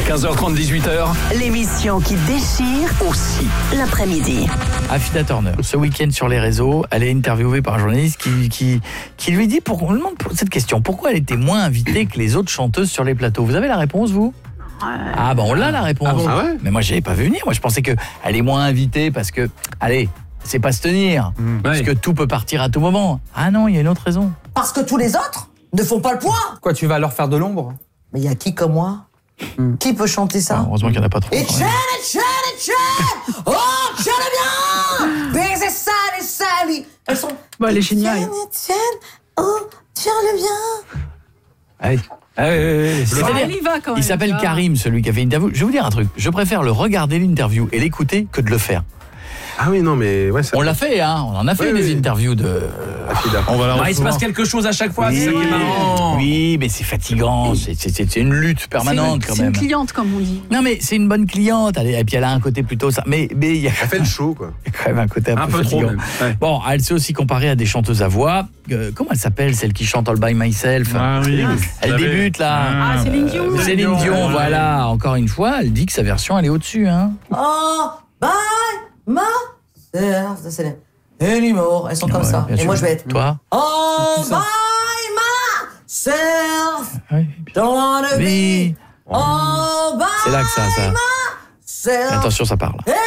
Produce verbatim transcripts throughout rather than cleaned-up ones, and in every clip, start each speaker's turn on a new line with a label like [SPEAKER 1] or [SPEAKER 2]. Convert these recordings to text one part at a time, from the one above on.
[SPEAKER 1] quinze heures trente, dix-huit heures.
[SPEAKER 2] L'émission qui déchire aussi l'après-midi.
[SPEAKER 3] Afida Turner, ce week-end sur les réseaux, elle est interviewée par un journaliste qui, qui, qui lui dit, pour, on lui demande cette question, pourquoi elle était moins invitée que les autres chanteuses sur les plateaux? Vous avez la réponse, vous? Ah ben on l'a la réponse.
[SPEAKER 4] Ah bon, ah ouais,
[SPEAKER 3] mais moi je l'avais pas vu venir. Moi je pensais qu'elle est moins invitée parce que, allez, c'est pas se tenir. Mmh. Parce ouais. que tout peut partir à tout moment. Ah non, il y a une autre raison.
[SPEAKER 5] Parce que tous les autres ne font pas le poids.
[SPEAKER 4] Quoi, tu vas leur faire de l'ombre?
[SPEAKER 5] Mais il y a qui comme moi mmh. Qui peut chanter ça?
[SPEAKER 3] Ah, heureusement qu'il n'y en a pas trop.
[SPEAKER 5] Et tchène, et tchène, et tchène. Oh, tchène bien. Baiser sale et sali. Elles sont...
[SPEAKER 6] Bah, elle est géniale.
[SPEAKER 5] Tiens, tiens. Oh, tiens-le bien.
[SPEAKER 3] Allez. Ah oui, oui, oui.
[SPEAKER 6] C'est il, y va quand même,
[SPEAKER 3] il s'appelle
[SPEAKER 6] ça.
[SPEAKER 3] Karim, celui qui a fait une interview. Je vais vous dire un truc, je préfère le regarder l'interview et l'écouter que de le faire.
[SPEAKER 4] Ah oui, non, mais... Ouais, ça...
[SPEAKER 3] On l'a fait, hein, on en a fait oui, des oui. interviews de...
[SPEAKER 4] On va la
[SPEAKER 1] bah, il se passe quelque chose à chaque fois,
[SPEAKER 3] oui,
[SPEAKER 1] c'est ça qui est marrant.
[SPEAKER 3] Oui, mais c'est fatigant, c'est, c'est, c'est une lutte permanente
[SPEAKER 6] c'est
[SPEAKER 3] quand
[SPEAKER 6] une,
[SPEAKER 3] même.
[SPEAKER 6] C'est une cliente, comme on dit.
[SPEAKER 3] Non, mais c'est une bonne cliente, elle est, et puis elle a un côté plutôt... ça. Mais, mais il y a...
[SPEAKER 4] Elle fait le show, quoi.
[SPEAKER 3] Il y a quand même un côté un,
[SPEAKER 1] un
[SPEAKER 3] peu,
[SPEAKER 1] peu
[SPEAKER 3] fatigant.
[SPEAKER 1] trop même. Ouais.
[SPEAKER 3] Bon, elle s'est aussi comparée à des chanteuses à voix. Euh, comment elle s'appelle, celle qui chante All By Myself?
[SPEAKER 7] Ah oui.
[SPEAKER 3] Elle débute, là.
[SPEAKER 6] Ah, Céline Dion.
[SPEAKER 3] Céline Dion, voilà. Encore une fois, elle dit que sa version, elle est au-dessus, hein.
[SPEAKER 5] Oh, bye, ma... C'est anymore, elles sont ouais, comme ça. Et moi je vais être
[SPEAKER 3] toi.
[SPEAKER 5] Oh by myself. Oui, don't wanna be. Oh by
[SPEAKER 3] c'est là que ça ça.
[SPEAKER 5] Myself.
[SPEAKER 3] Attention, ça parle.
[SPEAKER 5] Anymore.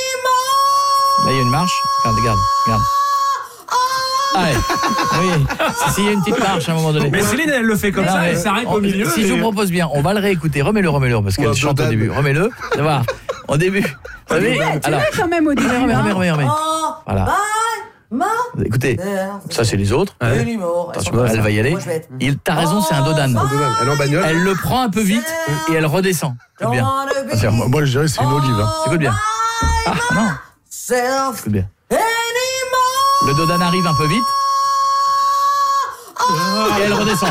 [SPEAKER 3] Là il y a une marche. Regarde, regarde, regarde. Ah ouais. Oui, si, si, il y a une petite marche à un moment donné.
[SPEAKER 1] Mais Céline, elle le fait comme non, ça, elle s'arrête
[SPEAKER 3] on,
[SPEAKER 1] au milieu.
[SPEAKER 3] Si
[SPEAKER 1] et...
[SPEAKER 3] je vous propose bien, on va le réécouter. Remets-le, remets-le, parce qu'elle ouais, chante au début. Remets-le. Ça va. Au début. Vous savez,
[SPEAKER 6] ouais, tu alors, quand même au début.
[SPEAKER 3] Remets, remets, remets, remets.
[SPEAKER 5] Oh,
[SPEAKER 3] voilà.
[SPEAKER 5] Bye,
[SPEAKER 3] écoutez, ça c'est les autres.
[SPEAKER 5] Ouais.
[SPEAKER 3] Attention, elle va y aller. Il, t'as raison, c'est un dodan.
[SPEAKER 4] Elle est en bagnole.
[SPEAKER 3] Elle le prend un peu vite et elle redescend. C'est bien.
[SPEAKER 7] Ah, moi, moi je dirais c'est une olive. Hein.
[SPEAKER 3] Écoute bien. Ah non. Écoute bien. Le dodan arrive un peu vite. Et elle redescend.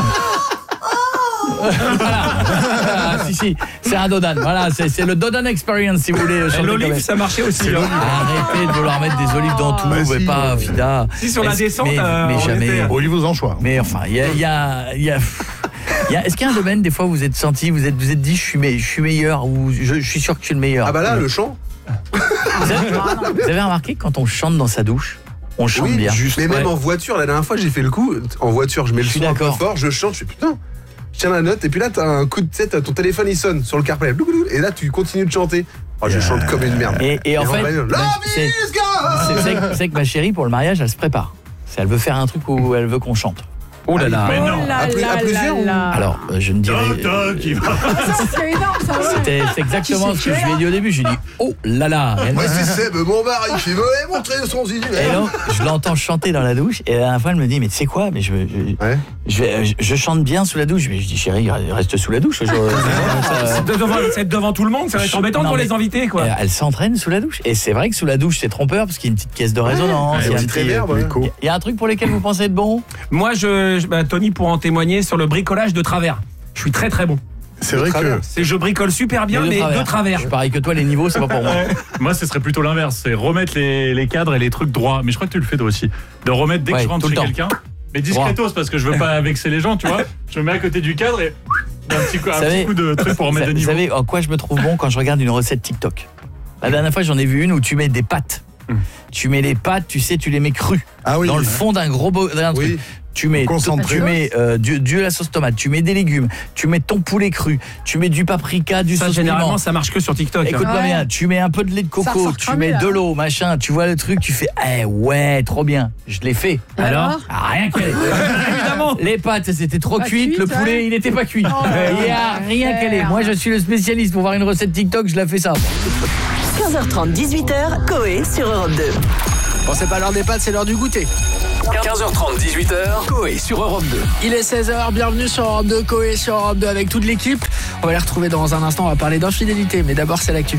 [SPEAKER 3] Voilà. Ah, si si, c'est un dodan. Voilà, c'est, c'est le dodan experience si vous voulez.
[SPEAKER 1] L'olive, ça marchait aussi. Hein.
[SPEAKER 3] Arrêtez de vouloir mettre des olives dans tout, bah, mais si, pas Fida.
[SPEAKER 1] Si sur la descente,
[SPEAKER 3] mais,
[SPEAKER 1] euh,
[SPEAKER 3] mais jamais.
[SPEAKER 7] Était... Olive aux anchois.
[SPEAKER 3] Mais enfin, il y a, il y a, il y a. Il y a, est-ce qu'il y a un domaine des fois où vous êtes senti, vous êtes, vous êtes dit, je suis, me, je suis meilleur ou je, je suis sûr que je suis le meilleur.
[SPEAKER 4] Ah bah là, le chant.
[SPEAKER 3] Vous avez, vous avez remarqué quand on chante dans sa douche? On chante
[SPEAKER 4] oui,
[SPEAKER 3] bien.
[SPEAKER 4] Juste, mais ouais. Même en voiture, la dernière fois j'ai fait le coup, en voiture je mets le son un peu fort, je chante, je fais putain, je tiens la note et puis là t'as un coup de tête, ton téléphone il sonne sur le CarPlay et là tu continues de chanter. Oh, je yeah. chante comme une merde.
[SPEAKER 3] Et, et en fait, bah, c'est, c'est, c'est, c'est que ma chérie pour le mariage elle se prépare. Elle veut faire un truc où elle veut qu'on chante.
[SPEAKER 1] Oh là là,
[SPEAKER 6] mais non.
[SPEAKER 1] À,
[SPEAKER 6] plus, à plusieurs ou...
[SPEAKER 3] Alors, euh, je ne dirais...
[SPEAKER 7] Euh, qui va...
[SPEAKER 6] c'est énorme, ça, ouais.
[SPEAKER 3] C'était c'est exactement ce que je lui ai dit au début. J'ai dit, oh là là.
[SPEAKER 4] Moi, c'est Seb, mon mari, qui veut montrer son zizi.
[SPEAKER 3] Et donc, je l'entends chanter dans la douche. Et à la fin, elle me dit, mais tu sais quoi, mais je, je, ouais. je, je, je chante bien sous la douche. Mais je dis, chérie, reste sous la douche. Je,
[SPEAKER 1] c'est, devant, c'est devant tout le monde, ça va être embêtant non, pour les invités, quoi.
[SPEAKER 3] Elle s'entraîne sous la douche. Et c'est vrai que sous la douche, c'est trompeur, parce qu'il y a une petite caisse de résonance.
[SPEAKER 4] Ouais,
[SPEAKER 3] il, y a un
[SPEAKER 4] petit réverb, ouais.
[SPEAKER 3] il y a un truc pour lequel vous pensez être bon?
[SPEAKER 1] Moi, je, je bah, Tony, pour en témoigner sur le bricolage de travers. Je suis très très bon.
[SPEAKER 7] C'est vrai que
[SPEAKER 1] c'est, je bricole super bien, mais de, mais travers. de travers.
[SPEAKER 3] Je suis pareil que toi, les niveaux, c'est pas pour moi.
[SPEAKER 7] Moi, ce serait plutôt l'inverse. C'est remettre les, les cadres et les trucs droits. Mais je crois que tu le fais toi aussi. De remettre dès que
[SPEAKER 3] ouais,
[SPEAKER 7] je rentre chez
[SPEAKER 3] temps.
[SPEAKER 7] quelqu'un. Mais discretos, parce que je veux pas vexer les gens, tu vois. Je me mets à côté du cadre et un petit coup, un
[SPEAKER 3] savez,
[SPEAKER 7] petit coup de truc pour remettre
[SPEAKER 3] ça,
[SPEAKER 7] de niveau.
[SPEAKER 3] Vous savez en quoi je me trouve bon quand je regarde une recette TikTok? La dernière fois, j'en ai vu une où tu mets des pâtes. Hum. Tu mets les pâtes, tu sais, tu les mets crues. Ah oui, dans le fond d'un gros beau, d'un truc. Oui. Tu mets, tu mets euh, du, du la sauce tomate, tu mets des légumes, tu mets ton poulet cru, tu mets du paprika, du
[SPEAKER 1] ça,
[SPEAKER 3] sauce
[SPEAKER 1] généralement,
[SPEAKER 3] piment.
[SPEAKER 1] Ça marche que sur TikTok.
[SPEAKER 3] Écoute-moi
[SPEAKER 6] ouais.
[SPEAKER 3] bien, tu mets un peu de lait de coco, tu mets là. de l'eau, machin, tu vois le truc, tu fais, eh ouais, trop bien. Je l'ai fait.
[SPEAKER 6] Alors, Alors
[SPEAKER 3] ah, rien qu'elle. Évidemment. Les pâtes, c'était trop
[SPEAKER 6] pas
[SPEAKER 3] cuit,
[SPEAKER 6] cuite,
[SPEAKER 3] le poulet, ouais. il n'était pas cuit. Oh, il n'y a rien qu'elle est. Moi, je suis le spécialiste pour voir une recette TikTok, je la fais ça.
[SPEAKER 2] quinze heures trente, dix-huit heures, Coé sur Europe deux.
[SPEAKER 8] Bon, c'est pas l'heure des pâtes, c'est l'heure du goûter.
[SPEAKER 1] quinze heures trente, dix-huit heures, Coé sur Europe deux.
[SPEAKER 8] Il est seize heures, bienvenue sur Europe deux, Coé sur Europe deux avec toute l'équipe. On va les retrouver dans un instant, on va parler d'infidélité, mais d'abord c'est l'actu.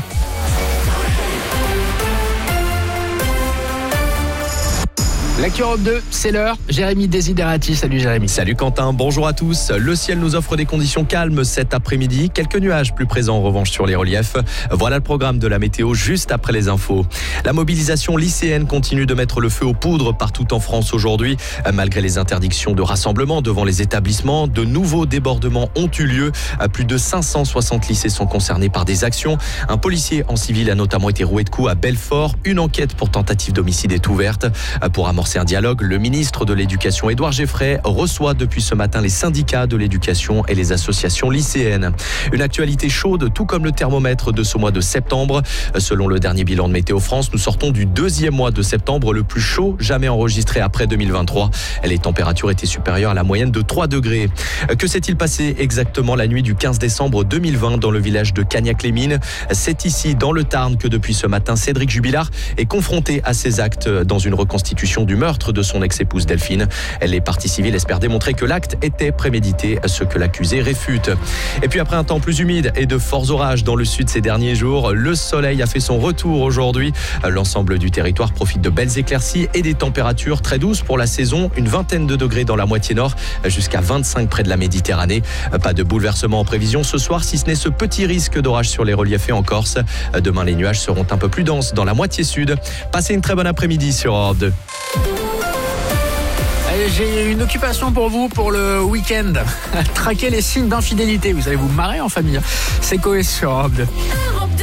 [SPEAKER 8] L'actu Europe deux, c'est l'heure. Jérémy Desiderati. Salut Jérémy.
[SPEAKER 9] Salut Quentin, bonjour à tous. Le ciel nous offre des conditions calmes cet après-midi. Quelques nuages plus présents en revanche sur les reliefs. Voilà le programme de la météo juste après les infos. La mobilisation lycéenne continue de mettre le feu aux poudres partout en France aujourd'hui. Malgré les interdictions de rassemblement devant les établissements, de nouveaux débordements ont eu lieu. Plus de cinq cent soixante lycées sont concernés par des actions. Un policier en civil a notamment été roué de coups à Belfort. Une enquête pour tentative d'homicide est ouverte. Pour amorcer un dialogue, le ministre de l'Éducation, Édouard Geffray, reçoit depuis ce matin les syndicats de l'éducation et les associations lycéennes. Une actualité chaude, tout comme le thermomètre de ce mois de septembre. Selon le dernier bilan de Météo France, nous sortons du deuxième mois de septembre, le plus chaud jamais enregistré après deux mille vingt-trois. Les températures étaient supérieures à la moyenne de trois degrés. Que s'est-il passé exactement la nuit du quinze décembre deux mille vingt dans le village de Cagnac-les-Mines? C'est ici, dans le Tarn, que depuis ce matin, Cédric Jubilard est confronté à ces actes dans une reconstitution du meurtre de son ex-épouse Delphine. Les parties civiles espèrent démontrer que l'acte était prémédité, ce que l'accusé réfute. Et puis après un temps plus humide et de forts orages dans le sud ces derniers jours, le soleil a fait son retour aujourd'hui. L'ensemble du territoire profite de belles éclaircies et des températures très douces pour la saison. Une vingtaine de degrés dans la moitié nord, jusqu'à vingt-cinq près de la Méditerranée. Pas de bouleversement en prévision ce soir, si ce n'est ce petit risque d'orage sur les reliefs et en Corse. Demain, les nuages seront un peu plus denses dans la moitié sud. Passez une très bonne après-midi sur Europe deux.
[SPEAKER 8] J'ai une occupation pour vous pour le week-end. Traquer les signes d'infidélité. Vous allez vous marrer en famille. C'est Coé sur Europe deux.